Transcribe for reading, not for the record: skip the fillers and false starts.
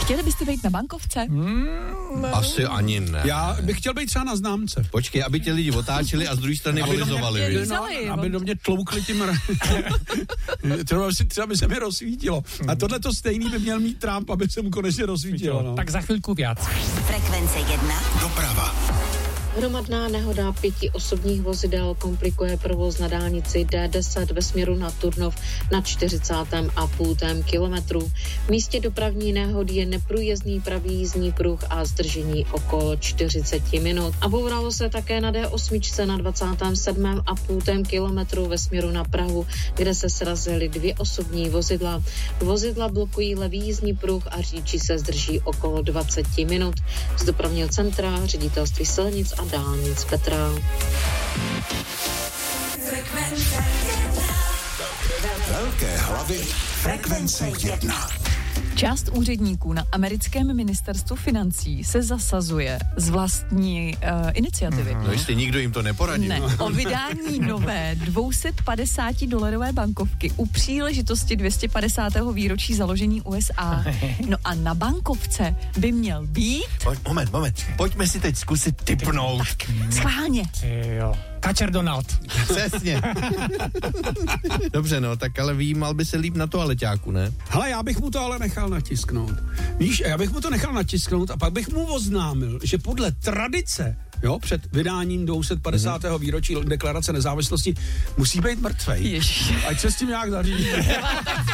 Chtěli byste být na bankovce? Asi ani ne. Já bych chtěl být třeba na známce. Počkej, aby tě lidi otáčeli a z druhé strany volizovali. Aby do mě tloukli tím... třeba by se mi rozsvítilo. A tohle to stejný by měl mít Trump, aby se mu konečně rozsvítilo. No. Tak za chvilku víc. Frekvence 1. Doprava. Hromadná nehoda 5 osobních vozidel komplikuje provoz na dálnici D10 ve směru na Turnov na 40,5 kilometru. V místě dopravní nehody je neprůjezdný pravý jízdní pruh a zdržení okolo 40 minut. A bouralo se také na D8 na 27,5 kilometru ve směru na Prahu, kde se srazily 2 osobní vozidla. Vozidla blokují levý jízdní pruh a řidiči se zdrží okolo 20 minut. Z dopravního centra Ředitelství silnic a dálnic Petra. Velké hlavy Frekvence 1. Část úředníků na americkém ministerstvu financí se zasazuje z vlastní iniciativy. No jestli nikdo jim to neporadil. Ne, o vydání nové $250 bankovky u příležitosti 250. výročí založení USA. No a na bankovce by měl být... Moment. Pojďme si teď zkusit tipnout. Schválně. Jo. Kačer Donald. Přesně. Dobře, no, tak ale výjímal by se líp na toaleťáku, ne? Hele, já bych mu to ale nechal natisknout. Víš, já bych mu to nechal natisknout a pak bych mu oznámil, že podle tradice, jo, před vydáním 250. výročí deklarace nezávislosti musí být mrtvej. Ježiš. Ať se s tím nějak zařídí.